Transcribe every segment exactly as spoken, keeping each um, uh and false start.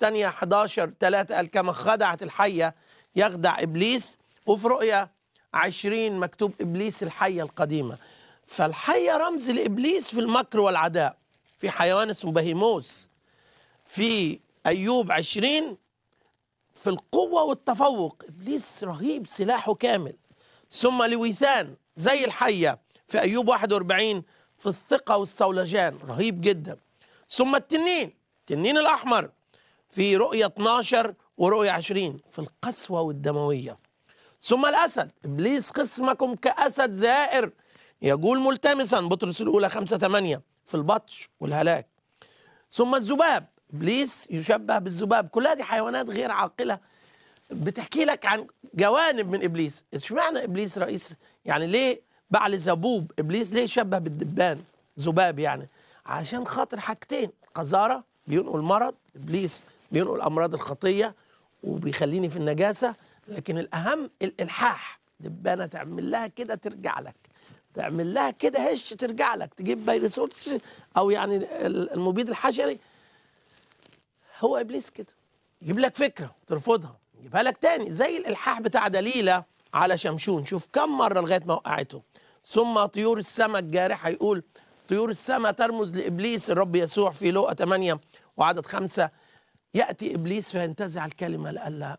تانية حداشر ثلاثة قال كما خدعت الحية يخدع إبليس، وفي رؤيا عشرين مكتوب إبليس الحية القديمة. فالحية رمز لإبليس في المكر والعداء. في حيوان اسمه بهيموس في أيوب عشرين في القوة والتفوق، إبليس رهيب سلاحه كامل. ثم لويثان زي الحية في أيوب واحد وأربعين في الثقة والصولجان، رهيب جدا. ثم التنين، التنين الأحمر في رؤية اثناشر ورؤية عشرين في القسوة والدموية. ثم الأسد، إبليس قسمكم كأسد زائر يقول ملتمسا، بطرس الأولى خمسة ثمانية في البطش والهلاك. ثم الذباب، إبليس يشبه بالذباب. كلها دي حيوانات غير عاقلة بتحكي لك عن جوانب من إبليس. اشمعنى إبليس رئيس؟ يعني ليه بعل زبوب إبليس ليه شبه بالدبان ذباب؟ يعني عشان خاطر حاجتين، قذارة بينقل مرض، إبليس بينقل أمراض الخطية وبيخليني في النجاسة، لكن الأهم الإلحاح. دبانة تعمل لها كده ترجع لك، تعمل لها كده هش ترجع لك، تجيب فيروس أو يعني المبيد الحشري. هو إبليس كده يجيب لك فكرة ترفضها، يجيبها لك تاني، زي الإلحاح بتاع دليلة على شمشون. شوف كم مرة لغاية ما وقعته. ثم طيور السماء الجارحة، يقول طيور السماء ترمز لإبليس الرب يسوع في لوقا ثمانية وعدد خمسة. يأتي إبليس فينتزع الكلمة لئلا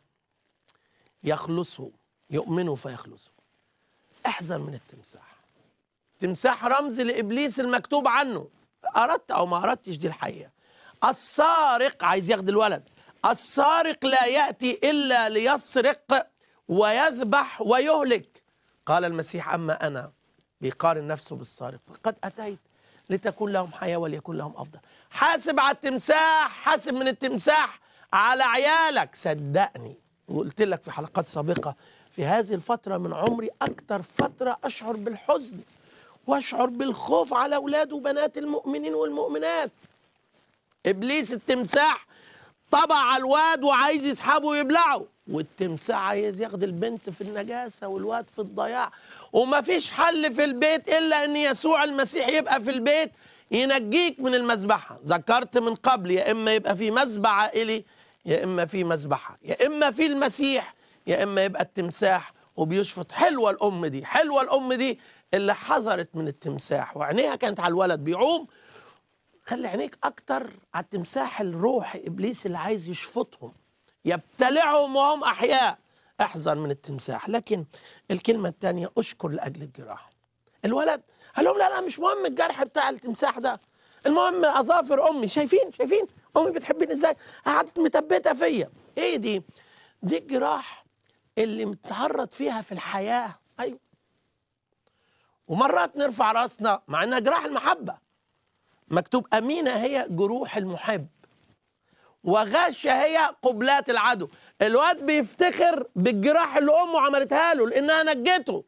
يخلصوا، يؤمنوا فيخلصوا. احذر من التمساح. تمساح رمز لإبليس المكتوب عنه، أردت أو ما أردتش دي الحقيقة. السارق عايز ياخد الولد. السارق لا يأتي إلا ليسرق ويذبح ويهلك. قال المسيح أما أنا، بيقارن نفسه بالسارق، قد أتيت لتكون لهم حياة وليكن لهم أفضل. حاسب على التمساح، حاسب من التمساح على عيالك. صدقني، وقلت لك في حلقات سابقة، في هذه الفترة من عمري أكتر فترة أشعر بالحزن وأشعر بالخوف على أولاد وبنات المؤمنين والمؤمنات. إبليس التمساح طبع على الواد وعايز يسحبه ويبلعه، والتمساح عايز ياخد البنت في النجاسة والواد في الضياع. وما فيش حل في البيت إلا أن يسوع المسيح يبقى في البيت ينجيك من المذبحة. ذكرت من قبل، يا إما يبقى في مذبح عائلي، يا إما في مذبحة، يا إما في المسيح، يا إما يبقى التمساح وبيشفط. حلوة الأم دي، حلوة الأم دي اللي حذرت من التمساح وعينيها كانت على الولد بيعوم. خلي عينيك أكتر على التمساح الروحي، إبليس اللي عايز يشفطهم يبتلعهم وهم أحياء. احذر من التمساح. لكن الكلمة الثانية، أشكر لأجل الجراح. الولد قال لهم لا لا مش مهم الجرح بتاع التمساح ده، المهم أظافر أمي. شايفين شايفين أمي بتحبني إزاي؟ قعدت متبتة فيا. إيه دي؟ دي الجراح اللي متعرض فيها في الحياة. أيوة، ومرات نرفع راسنا مع إنها جراح المحبة. مكتوب أمينة هي جروح المحب وغاشة هي قبلات العدو. الواد بيفتخر بالجراح اللي أمه عملتها له لأنها نجته.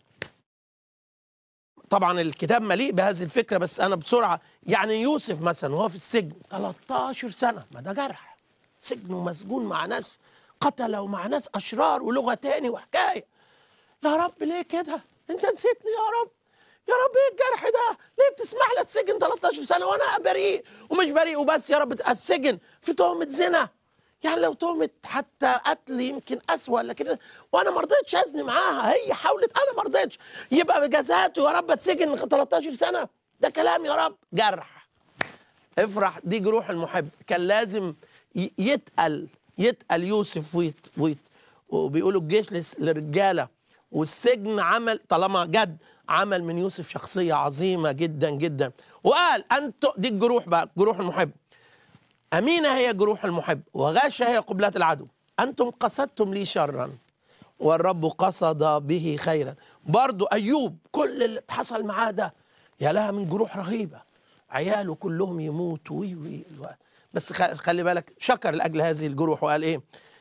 طبعا الكتاب مليء بهذه الفكرة، بس أنا بسرعة. يعني يوسف مثلا وهو في السجن ثلاثة عشر سنة، ما ده جرح، سجن ومسجون مع ناس قتلة ومع ناس أشرار ولغة تاني وحكاية. يا رب ليه كده؟ أنت نسيتني يا رب، يا رب ايه الجرح ده؟ ليه بتسمح لي اتسجن ثلاثة عشر سنة وانا بريء؟ ومش بريء وبس يا رب، السجن في تهمة زنا، يعني لو تهمة حتى قتل يمكن اسوأ، لكن وانا ما رضيتش ازني معاها، هي حاولت انا ما رضيتش، يبقى جزاته يا رب اتسجن ثلاثة عشر سنة؟ ده كلام يا رب. جرح. افرح، دي جروح المحب. كان لازم يتقل يتقل يوسف ويت ويت وبيقولوا الجيش للرجالة، والسجن عمل طالما جد عمل من يوسف شخصية عظيمة جدا جدا. وقال أنتم، دي الجروح بقى، جروح المحب. أمينة هي جروح المحب وغاشة هي قبلات العدو. أنتم قصدتم لي شرا والرب قصد به خيرا. برضو أيوب كل اللي حصل معاه ده يا لها من جروح رهيبة، عياله كلهم يموتوا وي وي. بس خلي بالك، شكر لأجل هذه الجروح وقال إيه؟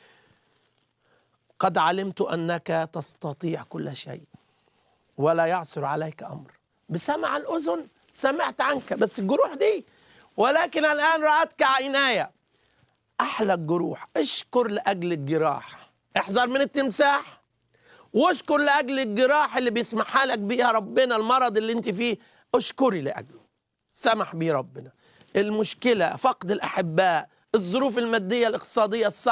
قد علمت أنك تستطيع كل شيء ولا يعثر عليك أمر. بسمع الأذن سمعت عنك، بس الجروح دي، ولكن الآن رأتك عناية. أحلى الجروح. اشكر لأجل الجراح، احذر من التمساح، واشكر لأجل الجراح اللي بيسمحها لك بيها ربنا. المرض اللي انت فيه اشكري لأجله، سمح بيه ربنا. المشكلة فقد الأحباء، الظروف المادية الاقتصادية الصعبة